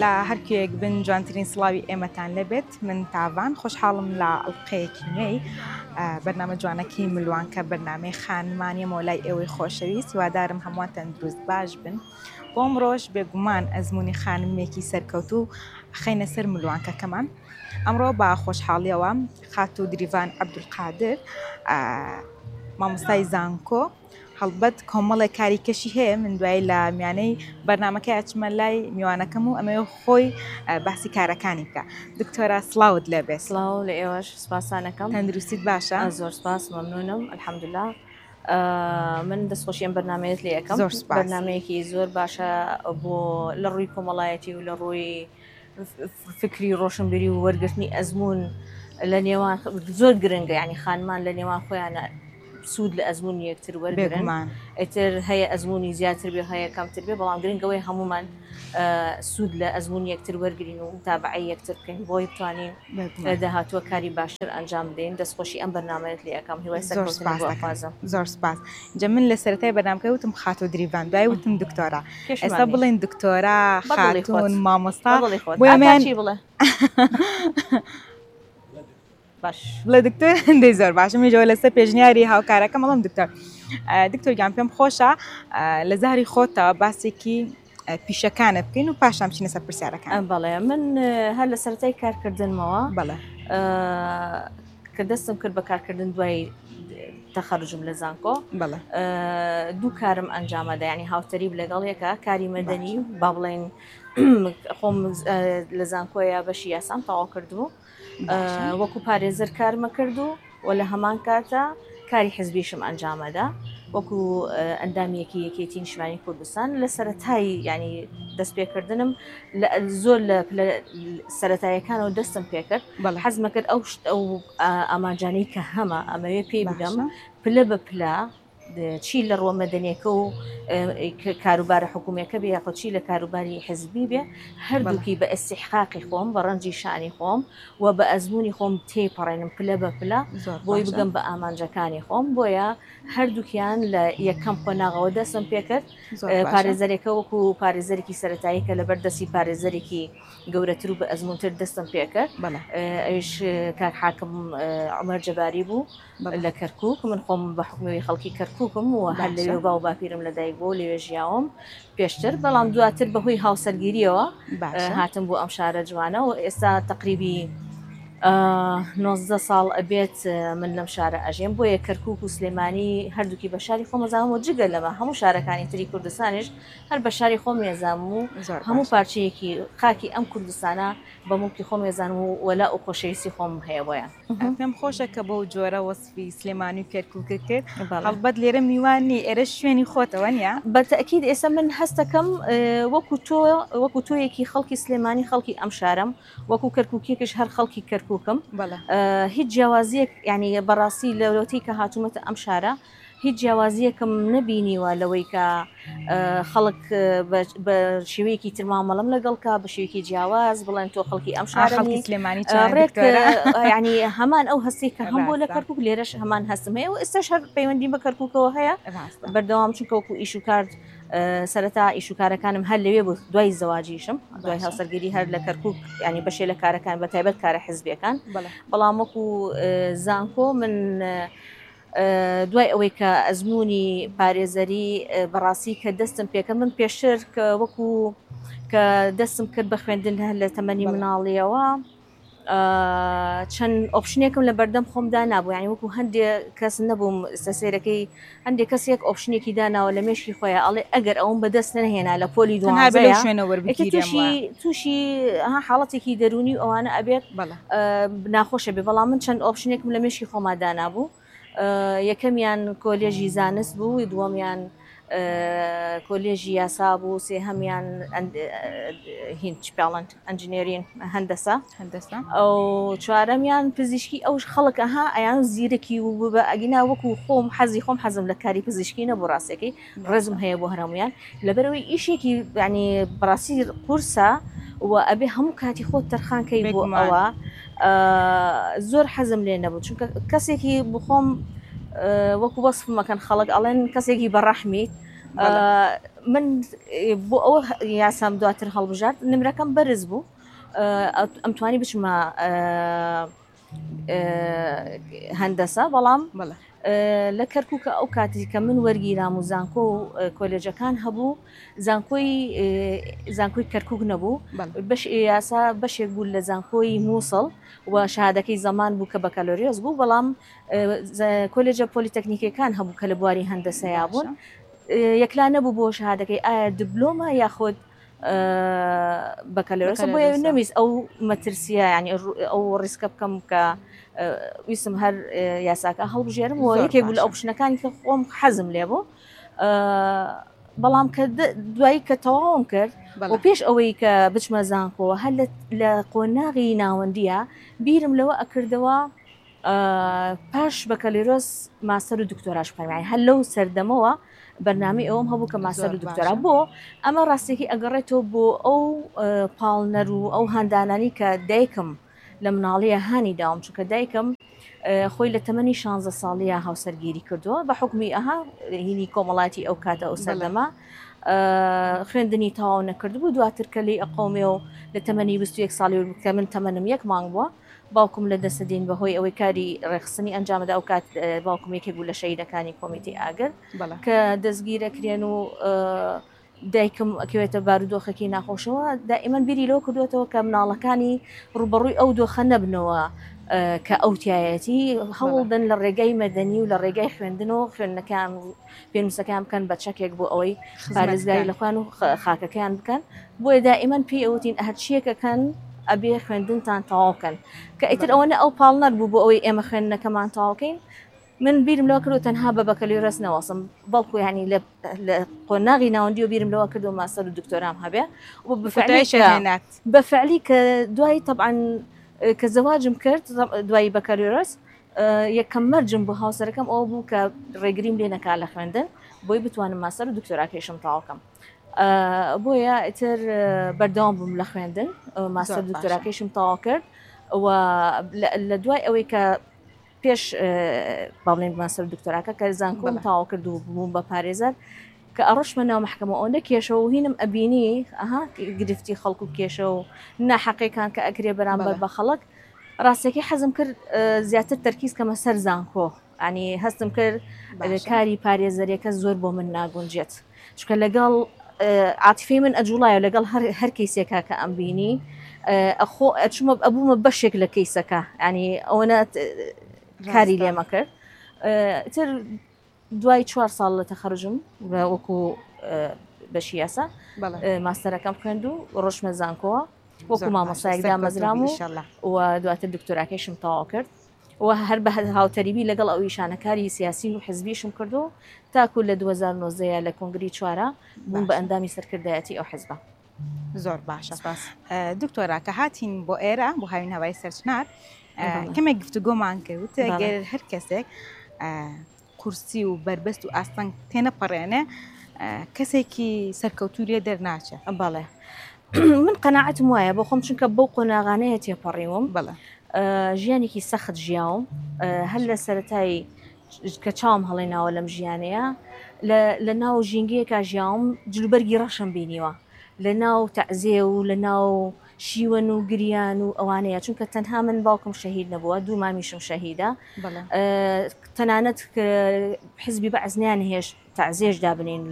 لا هەرکوێک بن جوانترین سڵاوی ئێمەتان لەبێت من تاوان خۆشحاڵم لە ئەڵلقەیەکی نوێی بەرنامە جوانەکەی ملوانکە بەرنامەی خانمانی مۆلای ئێوەی خۆشەویست وادارم هەمووان دروست باش بن بۆم ڕۆژ بێگومان ئەزمموی خانمێکی سەرکەوت و خەینە سەر ملوانکەکەمان ئەمڕۆ با خۆشحاڵیەوە خات و دریڤان عەبدولقادر مامۆستای زانکۆ هەڵبەت کۆمەڵێک کاریکەشی هەیە من دوای لە میانەی بەرنامەکە ئاچمە لای میوانەکەم و ئەمە خۆی باسی کارەکانی بکە دکتۆرە سڵاوت لەبێت سڵاو لە ئێوەش سپاسانەکەم تەندروستیت باشە زۆر سپاس مەمنونم الحەمدوللا من دەستخۆشیێن بەرنامەیەت لێ یەکەم بەرنامەیەکی زۆر باشە بۆ لە ڕووی کۆمەڵایەتی و لە ڕووی فکری ڕۆشنبیری و وەرگرتنی ئەزمون لە نێوان زۆر گرنگە یعنی خانمان لە نێوان خۆیانە سوود لە ئەزمون یەکتر وەرگرن ئیتر هەیە ئەزمونی زیاتر بێ هەیە کەمتر بێ بەڵام گرنگەوەی هەمومان سوود لە ئەزمون یەکتر وەرگرین و متابعەی یەکتر بکەین بۆی بتوانین لە داهاتووە کاری باشتر ئەنجام بدەین دەستخۆشی ئەم بەرنامەیەت لێ یەکەم هیوای سەرکەوتنی بۆ ئەخوازم زۆر سپاس جا من لە سەرەتای بەرنامەکە وتم خات و دریڤان دوای وتم دکتۆرە ئێستا بڵێن دکتۆرە خاتوون مامۆستا بۆیان چی بڵێ باش بڵێ دکتۆر هەندێک زۆر باشە میژەوە لەسەر پێشنیاری هاوکارەکە مەڵم دکتۆر پێم خۆشە لە زاری خۆتەوە باسێکی پیشەکانە بکەین و پاشان بچینە سەر پرسیارەکان بەڵێ من هەر لە سەرەتای کارکردنمەوە بەڵێ کە دەستم کرد بە کارکردن دوای تەخەرجم لە زانکۆ بەڵێ دوو کارم ئەنجامەدا ینی هاوتەریب لەگەڵ یەکە کاری مەدەنی با بڵێن خۆم لە زانکۆیە بەشی یاسام تەواو کردبوو وەکو پارێزەر کارمە کرد و لە هەمان کاتە کاری حزبیشم ئەنجامەدا وەکو ئەندامێکی یەکێتی نیشتیمانی کوردستان لە سەرەتای ینی دەستپێکردنم زۆر لە سەرەتاییەکانەوە دەستم پێکرد حەزمە کرد ئەو ئامانجانەی کە هەمە ئەمەوێ پێی بگەم پلە بە پلە چی لە ڕۆ مەدەنیەکە و کاروبارە حکوومەکە بێ یاخۆ چی لە کاروباری حزبی بێ هەردووکی بە ئەستیحقاقی خۆم بە ڕەنجی شانی خۆم و بە ئەزمموی خۆم تێپەڕێنم پلە بە پلە بۆی بگەم بە ئامانجەکانی خۆم بۆیە هەردووکیان لە یەکەم خۆناغەوە دەستم پێکرد پارێزەرێکە وەکو پارێزەرێکی سەرەتاییکە لە بەردەستی پارێزەرێکی گەورەتر و بە ئەزمونتر دەستم پێکرد ئەوش کاک حاکم عومەر جەباری بوو لە کەرکووک من خۆم بە حکومەوەی خەڵکی کەرکووکم و هەر لەوێ باو باپیرم لەدایک بۆ لەوێ ژیاوم پێشتر بەڵام دواتر بەهۆی هاوسەرگیریەوە هاتم بۆ ئەم شارە جوانە و ئێستا تقریبی 19 ساڵ ئەبێت من لەم شارە ئەژێم بۆیە کەرکووک و سلێمانی هەردووکی بە شاری خۆم ئەزانم و جگە لەمە هەموو شارەکانی تری کوردستانیش هەر بە شاری خۆم ێزانم و هەموو پارچەیەکی خاکی ئەم کوردستانە بە موڵکی خۆم ێزانم و وەلا و خۆشەویستی خۆم هەیە بۆیان پێم خۆشە کە بەو جۆرە وەسفی سلێمانی و کەرکووکە کرد هەڵبەت لێرە میوانی ئێرە شوێنی خۆتەوە نیە بەتەئکید ئێستا من هەستەکەم وەکو تۆیەکی خەڵکی سلێمانی خەڵکی ئەم شارم وەکو کەرکووکێکش هەر خەڵکی کەرکووکم هیچ جیاوازیەک ینی بەڕاستی لەوەتی کە هاتوومەتە ئەم شارە هیچ جیاوازیەکەم نەبینیوە لەوەی کە خەڵک بە شێوەیەکی ترمامەڵم لەگەڵکە بە شێوەیەکی جیاواز بڵێن تۆ خەڵکی ئەم شارەی سلێمانی ڕێک ینی هەمان ئەو هەستی کە هەم بۆ لە کەرکووک لێرەش هەمان هەستم هەیە و ئێستاش هەر پەیوەندی بە کەرکووکەوە هەیە بەردەوام چونکە وەکو ئیش و کار سەرەتا ئیش و کارەکانم هەر لەوێ بوو دوای زەواجیشم دوای هاوسەرگیری هەر لە کەرکووک ینی بەشێ لە کارەکان بە تایبەت کارە حزبیەکان بەڵام وەکو زانکۆ من دوای ئەوەی کە ئەزمموی پارێزەری بەڕاستی کە دەستم پێکە من پێشتر کە وەکو کە دەستم کرد بە خوێندن هەر لە تەمەنی مناڵیەوە چەند ئۆپشنێکم لە بەردەم خۆمدا نبوو ینی وەکو هەندێک کەس نەبووم سەسێرەکەی هەندێک کەسێک ئۆپشنێکی داناوە لە مێشکی خۆیان ئەڵێ ئەگەر ئەوم بەدەست نەهێنا لە پۆلی تووشی حاڵەتێکی دەرونی ئەوانە ئەبێت ناخۆشە بێ بەڵام من چەند ئۆپشنێکم لە مێشکی خۆما دانابوو یەکەمیان کۆلێژی زانست بوو دووەمیان کۆلێژی یاسا بوو سێهەمیان هیچ پێڵند ئەنجینێرین هەندەسە ئەو چوارەمیان پزیشکی ئەوش خەڵکەها ئەیان زیرەکی و بە ئەگینا وەکو خۆم حەزم لە کاری پزیشکی نەبوو ڕاستێکی ڕێزم هەیە بۆ هەرمویان لەبەرەوەی ئیشێکی ینی بەڕاستی قورسە و ئەبێ هەموو کاتی خۆت تەرخانکەی بۆ ئەوە زۆر حەزم لێ نەبوو چونکە کەسێکی بخۆم وەکو وەصفمەکەن خەڵک ئەڵێن کەسێکی بەڕەحمیت من بۆ ئەوە یاسام دواتر هەڵبژارد نمرەکەم بەرز بوو ئەمتوانی بچمە هەندەسە بەڵام لە کەرکووکە ئەو کاتی کە من وەرگیرام و زانکۆ و کۆلێجەکان هەبوو زانکۆی کەرکووک نەبوو بەش یاسا بەشێک بوو لە زانکۆی مووسڵ و شادەکەی زەمان بوو کە بەکەلۆریۆز بوو بەڵام کۆلێجە پۆلیتەکنیکەکان هەبوو کە لە بواری هەندەسەیا بوون یەکلا نەبوو بۆ شادەکەی ئایا دیبلۆمە یاخۆت بەکەلۆریۆس بۆ نەویست ئەو مەترسیە ینی ئەو ڕیسکە بکەم کە ویسم هەر یاساکە هەڵبژێرم و یەکێک بوو لە ئەو پشنەکانی کە خۆم حەزم لێ بوو بەڵام کە دوایی کە تەواوم کرد و پێش ئەوەی کە بچمە زانکۆوە هەر لە قۆناغی ناوەندیە بیرم لەوە ئەکردەوە پاش بەکەلۆریۆس ماستەر و دکتۆراش پەرمانی هەر لەو سەردەمەوە بەرنامەی ئەوم هەبوو کە ماستەر و دکتۆرا بۆ ئەمە ڕاستێکی ئەگەڕێتەوە بۆ ئەو پاڵنەر و ئەو هەندانانی کە دایکم لە مناڵەیە هانی داوم چونکە دایکم خۆی لە تەمەنی 16 ساڵیە هاوسەرگیری کردووە بە حکمی ئەها هینی کۆمەڵاتی ئەو کاتە ئەو سەردەما خوێندنی تەواو نەکردبوو دواتر کە لی ئەقۆمی و لە تەمەنی 21 ساڵی کە من تەمەنم 1 مانگ بووە باوکم لە دەستەدین بەهۆی ئەوەی کاری ڕێخستنی ئەنجامەدا ئەو کات باوکم یەکێک بوو لە شەیدەکانی کۆمیتی ئاگر کە دەستگیرەکرێن و دایکم ئەکەوێتە بارودۆخێکی ناخۆشەوە دائیمەن بیری لەوە کردوێتەوە کە مناڵەکانی ڕوبەڕووی ئەو دۆخە نەبنەوە کە ئەوتایەتی هەوڵدن لە ڕێگەی مەدەنی و لە ڕێگەی خوێندنەوە خوێندنەکان پێنووسەکان بکەن بە چەکێک بۆ ئەوەی پارێزگاری لە خوان و خاکەکەیان بکەن بۆیە دائیمەن پێی ئەوتین هەرچیەکەکەن ئەبێ خوێندنتان تەواوکەن کە ئیتر ئەوەنە ئەو پاڵنەر بوو بۆ ئەوەی ئێمە خوێندنەکەمان تەواوکەین من بیرم لەوە کردو تەنها بە بەکەلۆریۆس نەوەسم بەڵکو ینی لە قۆناغی ناوەندی و بیرم لەوە کردو ماستەر و دکتۆرام هەبێ و بەفعلی کە دوایی طبعاً کە زەواجم کرد دوایی بەکەلۆریۆس یەکەم مەرجم بۆ هاوسەرەکەم ئەوە بوو کە ڕێگریم لێ نەکا لە خوێندن بۆی بتوانم ماستەر و دکتۆراکێشم تەواوکەم بۆیە ئیتر بەردەوام بووم لە خوێندن ماستەر دکتۆراکێشم تەواو کرد و لە دوای ئەوەی کە پێش باڵێن ماستەر دکتۆراکە کە زانکۆم تەواو کرد و بووم بە پارێزەر کە ئەڕۆشمە ناو محکەمە ئەوەندە کێشە و هینم ئەبینی گرفتی خەڵکو کێشە و ناحەقیەکان کە ئەکرێ بەرامبەر بە خەڵک ڕاستێکی حەزم کرد زیاتر تەرکیز کەمە سەر زانکۆ ینی هەستم کرد کاری پارێزەریەکە زۆر بۆ من ناگونجێت چکە لەگەڵ عاتیفەی من ئەجوڵایە لەگەڵ هەر کەیسێکە کە ئەم بینی ئەچمە ئەبوومە بەشێک لە کەیسەکە ینی ئەوەنە کاری لێمە کرد تر دوای 4 ساڵ لە تەخەرجم وەکو بەشی یاسا ماستەرەکەم خوێند و ڕۆژمە زانکۆوە وەکو مامۆستایەک دامەزرام و دواتر دکتۆراکێشم تەواو کرد و هەر بە هاوتەریبی لەگەڵ ئەو ئیشانەکاری سیاسی و حزبیشم کردو تاکو لە 2009 لە کۆنگری 4 بووم بە ئەندامی سەرکردایەتی ئەو حزبە. زۆر باشە دکتۆرا کە هاتین بۆ ئێرە بۆ هاوین هەوای سەرچنار کەمێک گفتوگۆمان کرد گەر هەر کەسێک کورسی و بربەست و ئاستەنگ تێنەپەڕێنێ کەسێکی سەرکەوتوریە دەرناچێ. بەڵێ من قەناعەتم وایە بۆ خۆم چونکە بەو قۆناغانەیە تێپەڕیوم ژیانێکی سەخت ژیاوم هەر لە سەرەتایی کە چاوم هەڵێناوە لەم ژیانەیە لە ناو ژینگەیەکە ژیاوم جلوبەرگی ڕەشم بینیوە لە ناو تەعزیە و لە ناو شیوەن و گریان و ئەوانەیە چونکە تەنها من باوکم شەهید نەبووە دوو مامیشم شەهیدە تەنانەت حزبی بەعزنیان هێش تەعزیەش دابنین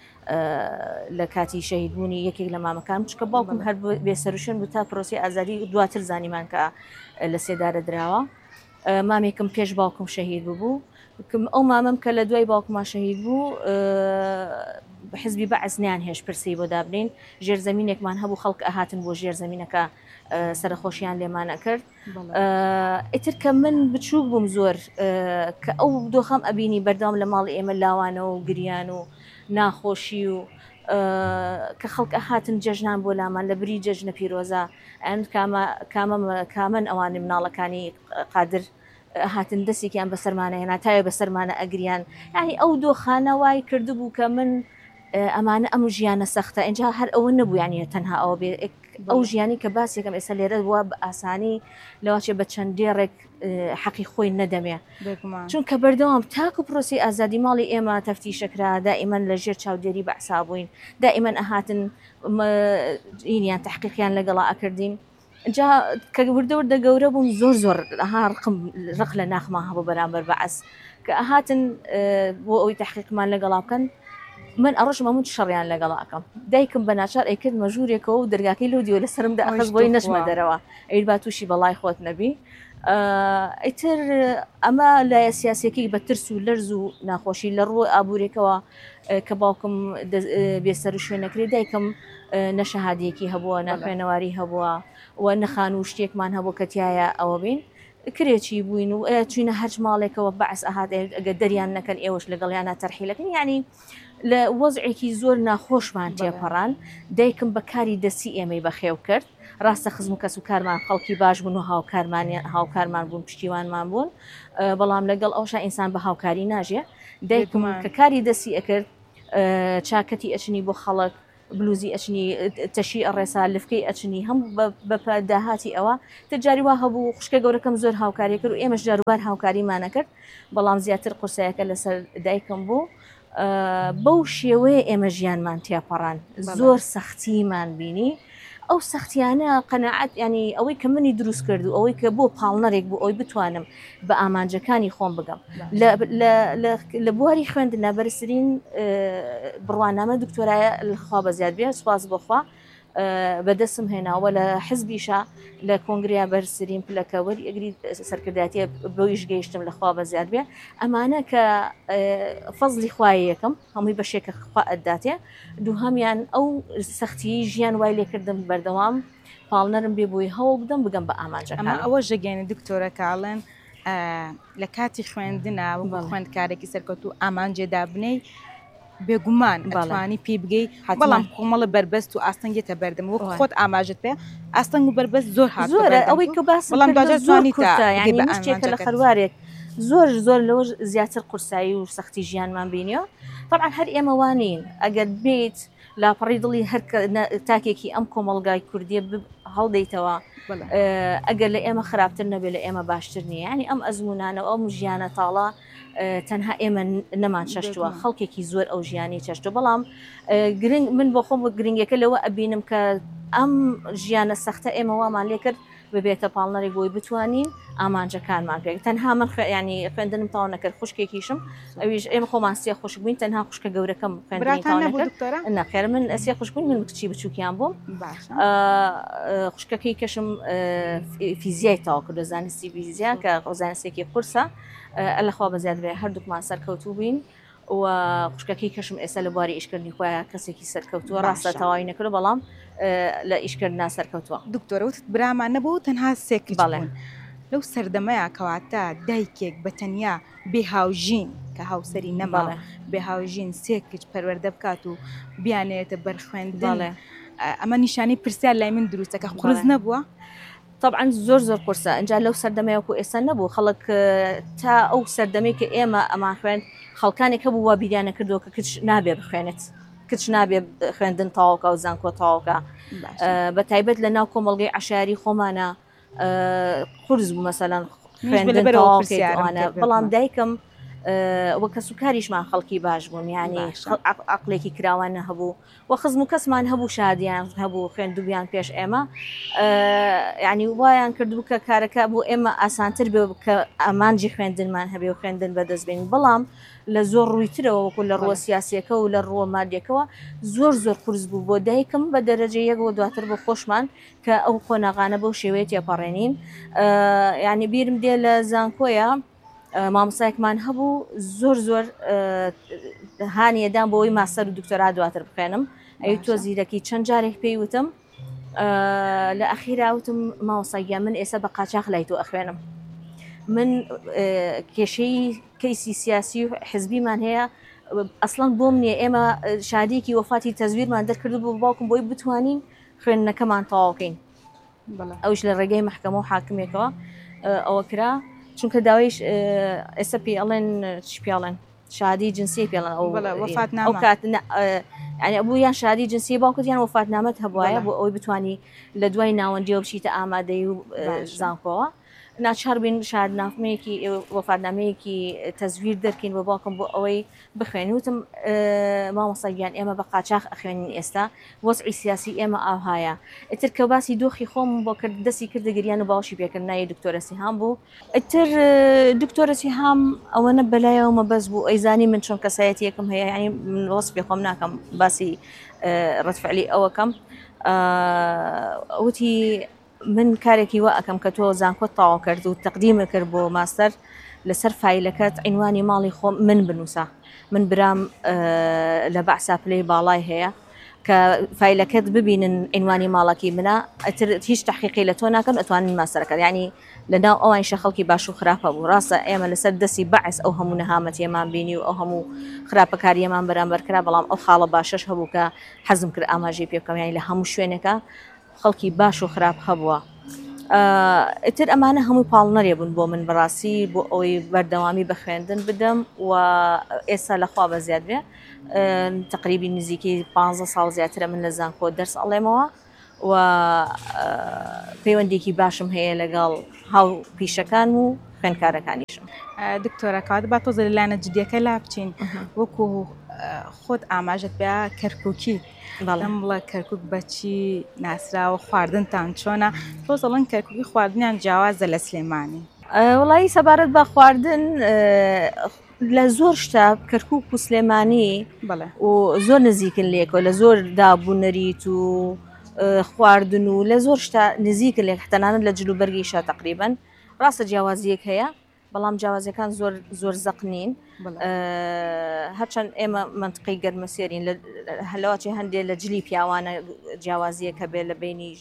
لە کاتی شەهیدبوونی یەکێک لە مامەکان چکە باوکم هەر بێسەروشێن بوو تا پرۆسی ئازاری دواتر زانیمان کە لە سێدارە درراوە مامێکم پێش باوکم شەهید بوو ئەو مامەم کە لە دوای باوکما شەهید بوو حزبی بەعزنیان هێش پرسی بۆ دابنین ژێرزەمینێکمان هەبوو خەڵک ئەهاتن بۆ ژێرزەمینەکە سەرخۆشیان لێمانە کرد ئیتر کە من بچووک بووم زۆر کە ئەو دۆخەم ئەبینی بەردەوام لە ماڵی ئێمە لاوانە و گریان و ناخۆشی و کە خەڵک ئەهاتن جەژنان بۆ لامان لە بری جەژنە پیرۆزە ئەن کامەن ئەوانە مناڵەکانی قادر هاتن دەستێکیان بەسەرمانە هێنا تاوێ بەسەرمانە ئەگریان یعنی ئەو دۆخانە وای کردبوو کە من ئەمانە ئەم ژیانە سەختە اینجا هەر ئەوە نەبوو یعنی تەنها ئەوە بێ ئەو ژیانی کە باسێکم ئێستا لێرە وە بە ئاسانی لەواچێ بە چەندێڕێک حەقی خۆی نەدەمێ چونکە بەردەوام تاکو پرۆسی ئازادی ماڵی ئێمە تەفتیشەکرا دائیمەن لە ژێر چاودێری بەعسا بووین دائیمەن ئەهاتن ئینیان تحقیقیان لەگەڵا ئەکردین جا کە وردە گەورە بووم زۆر ها ڕق لە ناخما هەبوو بەرامبەر بەعس کە ئەهاتن بۆ ئەوی تحقیقمان لەگەڵا بکەن من ئەڕۆژم هەموو شەڕیان لەگەڵاکەم دایکم بە ناچار ئەیکرد مەژوورێکەوە و دەرگاکەی لۆ دیوە لەسرمدا ئەخەز بۆی نەچمە دەرەوە ئەی با تووشی بەڵای خۆت نەبی ئیتر ئەمە لای سیاسەکەی بە ترس و لەرز و ناخۆشی لە ڕووە ئابوورێکەوە کە باوکم بێسەر و شوێنەکرێ دایکم نەشەهادەیەکی هەبووە ناخوێنەواری هەبووە و نەخان و شتێکمان هەبوو کە تایە ئەوە بین کرێکی بووین و چوینە هەرج ماڵێکەوە بەعس ئەهات ئەگە دەریان نەکەن ئێوەش لەگەڵیانە تەرحیلەکەن یعنی لە وەزعێکی زۆر ناخۆشمان تێپەڕان دایکم بە کاری دەستی ئێمەی بەخێو کرد ڕاستە خزم کەس و کارمان خەڵکی باش بوون و هاوکارمان بوون پشتیوانمان بوون بەڵام لەگەڵ ئەوشا ئینسان بە هاوکاری ناژێ دایکم کە کاری دەستی ئەکرد چاکەتی ئەچنی بۆ خەڵک بلوزی ئەچنی تەشی ئەڕێسا لفکەی ئەچنی هەم بە داهاتی ئەوە تجاری وا هەبوو خوشکە گەورەکەم زۆر هاوکاری کرد و ئێمەش جاروبار هاوکاریمانە کرد بەڵام زیاتر قورسایەکە لەسەر دایکم بوو بەو شێوەیە ئێمە ژیانمان تێپەڕان زۆر سەختیمان بینی ئەو سەختیانە قەناعەت ینی ئەوەی کە منی دروست کرد و ئەوەی کە بۆ پاڵنەرێک بوو ئەوی بتوانم بە ئامانجەکانی خۆم بگەم لە بواری خوێندنە بەرزترین بڕوانامە دکتۆرایە لەخوا بە زیاد بێ سوپاس بخوا بەدەستم هێناوە لە حزبیشە لە کۆنگریا بەرزترین پلەکە وەری ئەگری سەرکردایەتیە بۆیش گەیشتم لەخوا بە زیاد بێ ئەمانە کە فەزلی خوای یەکەم هەمووی بەشێکە خوا ئەداتێ دووهەمیان ئەو سەختی ژیان وای لێکردم بەردەوام پاڵنەرم بێ بۆی هەوڵ بدەم بگەم بە ئامانجەکان ئەمە ئەوە ژەگەێنی دکتۆرە کاڵێن لە کاتی خوێندنە و خوێندکارێکی سەرکەوتوو ئامانجێدا بنەی بێگومان ئەتوانی پێی بگەی بەڵام کۆمەڵە بربەست و ئاستەنگێتە بەردەم وەک خۆت ئاماژت پێ ئاستەنگ و بربەست زۆر زۆر ئەوەی کە باس بەڵام شتێکە لە خەروارێک زۆر لەوە زیاتر قورسایی و سەختی ژیانمان بینیەوە طبعا هەر ئێمە وانین ئەگەر بێت لاپەڕی دڵی هەر تاکێکی ئەم کۆمەڵگای کوردیە هەڵدەیتەوە ئەگەر لە ئێمە خراپتر نەبێت لە ئێمە باشتر نییە ینی ئەم ئەزمونانە ئەم ژیانە تاڵە تەنها ئێمە نەمان چەشتووە خەڵکێکی زۆر ئەو ژیانی چەشتو بەڵام گرنگ من بۆ خۆم گرنگەکە لەوە ئەبینم کە ئەم ژیانە سەختە ئێمە وامان لێ کرد ببێتە پاڵنەری بۆی بتوانین ئامانجەکانمان پێ تەنها من ینی خوێندنم تاوا نەکرد خوشکێکیشم ئەویش ئێمە خۆمان سێ خوش بووین تەنها خوشکە گەورەکەم نەخێر من ئەسێ خوش بووین من کچی بچووکیان بووم خوشکەکەی کەشم فیزیای تاوا کرد زانستی فیزیا کە زانستێکی قورسە ئەلەخوا بەزیاد بێ هەردووکمان سەرکەوتوو بووین و خوشکەکەی کەشم ئێستا لە بواری ئیشکردنی خۆیان کەسێکی سەرکەوتووە ڕاستە تەواوی نەکرد بەڵام لە ئیشکردنا سەرکەوتووە دکتۆرەوت برامان نەبوو تەنها سێک بەڵێ لەو سەردەمەیە کەواتە دایکێک بەتەنیا بێهاوژین کە هاوسەری نەما بێهاوژین سێکچ پەروەردە بکات و بیانێتە بەرخوێندن ئەمە نیشانی پرسیار لای من دروستەکە قورس نەبووە طبعا زۆر قورسە ئەنجا لەو سەردەمەیەکو ئێستا نەبوو خەڵک تا ئەو سەردەمەی کە ئێمە ئەمان خوێن خەڵکانێک هەبوو وا بیریانە کردەوە کە کچ نابێ بخوێنێت کچ نابێ خوێندن تاواکە و زانکۆ تاواکە بە تایبەت لە ناو کۆمەڵگەی عشاری خۆمانە قورس بوو مەسەلەن خوێندن تاواکەوانە بەڵام دایکم وە کەس و کاریشمان خەڵکی باش بوون ینی عقلێکی کراوانە هەبوو و خزم و کەسمان هەبوو شادیان هەبوو خوێندوبیان پێش ئێمە ینی وایان کردبوو کە کارەکە بۆ ئێمە ئاسانتر بێ کە ئامانجی خوێندنمان هەبێ و خوێندن بەدەستبێن بەڵام لە زۆر ڕوویترەوە وەکو لە ڕووە سیاسیەکە و لە ڕووە مادیەکەەوە زۆر قورس بوو بۆ دایکم بە دەرەجە یەکەوە دواتر بۆ خۆشمان کە ئەو قۆناغانە بەو شێوەیە تێپەڕێنین ینی بیرم دێ لە زانکۆیە مامۆستایەکمان هەبوو زۆر هانیەدان بۆەوەی ماستەر و دکتۆرا دواتر بخوێنم ئەی تۆ زیرەکی چەند جارێک پێی وتم لە ئەخیراوتم مامۆستایە من ئێستا بە قاچاق لای تۆ ئەخوێنم من کێشەی کەیسی سیاسی و حزبیمان هەیە ئەسڵەن بۆم نییە ئێمە شادێکی وەفاتی تەزویرمان دەرکرد بۆ باوکم بۆی بتوانین خوێندنەکەمان تەواوکەین ئەوش لە ڕێگەی محکەمە و حاکمێکەوە ئەوە کرا چونکە داوایش ئێستا پێڵێن چ پێڵێن شادی جنسی پێڵێن ئەو کات يعني ئەبوویان شادی جنسی باوکتیان وەفاتنامەت هەبوایە بۆ ئەوەی بتوانی لە دوای ناوەندیەوە بچیتە ئامادەی و زانکۆوە ناچار بین شادنامەیەکی وەفاتنامەیەکی تەزویر دەرکەین بۆ باوکم بۆ ئەوەی بخوێن وتم مامۆستاگیان ئێمە بە قاچاق ئەخوێنین ئێستا وەزعی سیاسی ئێمە ئاوهایە ئیتر کە باسی دۆخی خۆم بۆ کرد دەستی کردە گریان و باوشی پێکردنای دکتۆرە سیهام بوو ئیتر دکتۆرە سیهام ئەوەنە بەلایەوەمە بەس بوو ئەیزانی من چۆن کەسایەتیەکەم هەیە ینی من وەسفی خۆم ناکەم باسی ڕەتفعلی ئەوەکەم وتی من کارێکی وا ئەەکەم کە تۆ زانکۆت تاوا کرد و تەقدیمە کرد بۆ ماستەر لەسەر فایلەکەت عینوانی ماڵی خۆم من بنووسە من برام لە بەعسا پلەی باڵای هەیە کە فایلەکەت ببینن عینوانی ماڵەکی منە ئەتر هیچ تحقیقی لە تۆ ناکەن ئەتوانن ماستەرەکەن یعنی لەناو ئەوانشە خەڵکی باش و خراپە بوو ڕاستە ئێمە لەسەر دەستی بەعس ئەو هەموو نەهامەتیەمان بینی و ئەو هەموو خراپەکاریەمان بەرامبەرکرا بەڵام ئەو خاڵە باشەش هەبوو کە حەزم کرد ئاماژەی پێ بکەم یانی لە هەموو شوێنێکە خەڵکی باش و خراپ هەبووە ئیتر ئەمانە هەمووی پاڵنەرێ بوون بۆ من بەڕاستی بۆ ئەوەی بەردەوامی بە خوێندن بدەم و ئێستا لەخوا بە زیاد بێ تقریبی نزیکی 15 ساڵ زیاترە من لە زانکۆ دەرس ئەڵێمەوە و پەیوەندێکی باشم هەیە لەگەڵ هاو پیشەکان و خوێندکارەکانیشم دکتۆرە کات با تۆزە لەلایەنە جدیەکە لا بچین وەکو خۆت ئاماژت بە کەرکووکی بەڵام بڵێ کەرکک بەچی ناسراوە خواردنتان چۆنە تۆ زەڵن کەرکووکی خواردنیان جیاوازە لە سلێمانی وڵی سەبارەت بە خواردن لە زۆر شتا کەرکووک و سلێمانی و زۆر نزیکن لێکەوە لە زۆر دابوونەریت و خواردن و لە زۆر شتا نزیکن لێک تەنانەت لە جلوبەرگیشە تقریبن ڕاستە جیاوازیەک هەیە بەڵام جیاوازەکان زۆر زەق نین هەرچەند ئێمە منطقی گەرمەسێرین هەلواچی هەندێک لە جلی پیاوانە جیاوازیەکە بێ لە بینی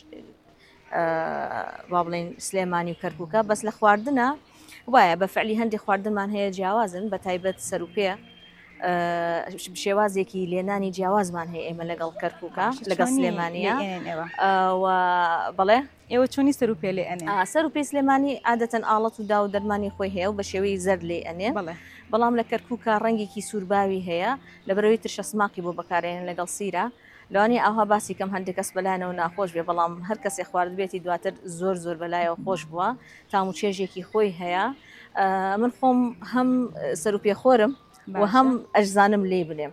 با بڵێن سلێمانی و کەرکووکە بەس لە خواردنە وایە بە فعلی هەندێک خواردنمان هەیە جیاوازن بە تایبەت سەروپێ شێوازێکی لێنانی جیاوازمان هەیە ئێمە لەگەڵ کەرکووکە لەگەڵ سلێمانیە بەڵێ ئێوە چۆنی سەروپێ لێ ئەنێ سەروپێ سلێمانی عادەتەن ئاڵەت و دا و دەرمانی خۆی هەیە و بە شێوەی زەرد لێ ئەنێ بەڵام لە کەرکووکە ڕەنگێکی سوورباوی هەیە لە بەرەوەی ترشە سماقی بۆ بەکارێنن لەگەڵ سیرە لەوانی ئاها باسی کەم هەندێک کەس بەلایەنەوە ناخۆش بێ بەڵام هەر کەسێک خوارد بێتی دواتر زۆر بەلایەوە خۆش بووە تام و چێژێکی خۆی هەیە من خۆم هەم سەروپێ خۆرم و هەم ئەجزانم لێ بنێم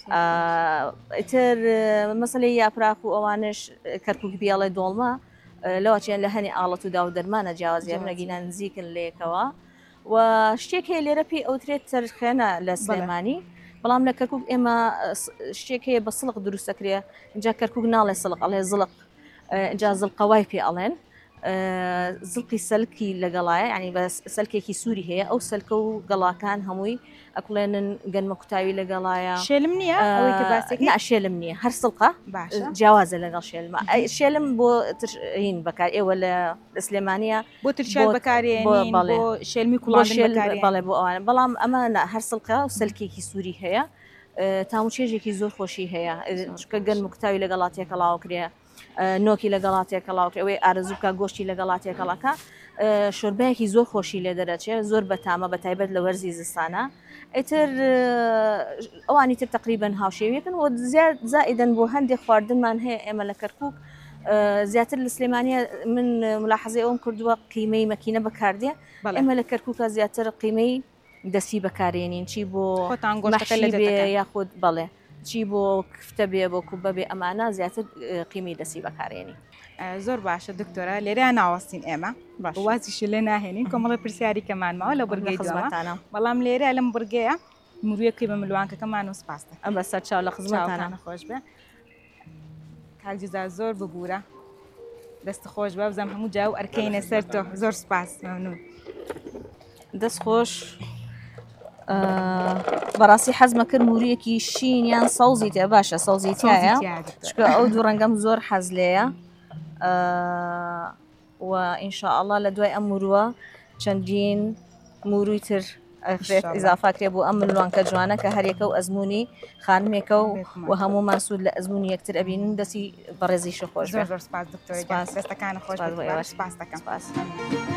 ئیتر مەسەلەی یاپراق و ئەوانش کەرکووک بیاڵێ دۆڵمە لەوەچیان لە هەنی ئاڵەت و دا و دەرمانە جیاوازیان نەگینان نزیکن لێکەوە و شتێک هەیە لێرە پێی ئەوترێت تەرخێنە لە سلێمانی بەڵام لە کەرکووک ئێمە شتێک هەیە بە سڵق دروستەکرێ اینجا کەرکووک ناڵێ سڵق ئەڵێ زڵق اینجا زڵقەوای پێ ئەڵێن زڵقی سەلکی لەگەڵایە ینی بە سەلکێکی سووری هەیە ئەو سەلکە و گەڵاکان هەمووی ئەکڵێنن گەنمە کوتاوی لەگەڵایە شێلم نییە ئەوەی کە باسێکی شێلم نییە هەر سڵقە جیاوازە لەگەڵ شێلمە شێلم بۆ هین بەکار ئێوە لە سلێمانیە بۆ ترشال بەکارێنین بۆ شێلمی کوڵان بەڵێ بۆ ئەوانە بەڵام ئەمە هەر سڵقە و سەلکێکی سووری هەیە تام و چێژێکی زۆر خۆشی هەیە چکە گەنم و کوتاوی لە گەڵاتێکە لاوکرێ نۆکی لە گەڵاتێکە لاوکرێ ئەوەی ئارەزووکە گۆشتی لە گەڵاتێکەڵەکە شۆربایەکی زۆر خۆشی لێ دەرەچێت زۆر بەتامە بە تایبەت لە وەرزی زستانە ئیتر ئەوانی تر تقریبن هاوشێویەکن و زائیدەن بۆ هەندێک خواردنمان هەیە ئێمە لە کەرکووک زیاتر لە سلێمانیە من ملاحەزەی ئەوم کردووە قیمەی مەکینە بەکاردێ ئێمە لە کەرکووکە زیاتر قیمەی دەستی بەکارێنین چی بۆ مەحشی بێ یاخود بەڵێ چی بۆ کفتە بێ بۆ کوبە بێ ئەمانە زیاتر قیمی دەستی بەکارێنی زۆر باشە دکتۆرە لێرە ناوەستین ئێمە وازیش لێ ناهێنین کۆمەڵی پرسیاری کەمانماوە لە بورگەی دووەمە بەڵام لێرە لەم بورگەیە مرویەکی بە ملوانکەکەمان و سپاستە ئەم بە سەرچاو لە خزمەتانە خۆش بێ کاکجیزا زۆر ببوورە دەست خۆش بە بزەم هەموو جا و ئەرکەینە سەر تۆ زۆر سپاس مەمنون دەست خۆش بەڕاستی حەزمە کرد موریەکی شینیان سەوزی تێ باشە سەوزی تایە چکە ئەو دوو ڕەنگەم زۆر حەز لێیە و ئینشاءڵڵا لە دوای ئەم مورووە چەندین موروی تر ئیزافاکرێ بۆ ئەم ملوانکە جوانە کە هەرێکە و ئەزمموی خانمێکە و هەمومان سوود لە ئەزمموی یەکتر ئەبینن دەستی بەڕێزیش خۆش زۆر سپاس دکتۆر دەستەکانە خۆش سپاس دەکەم.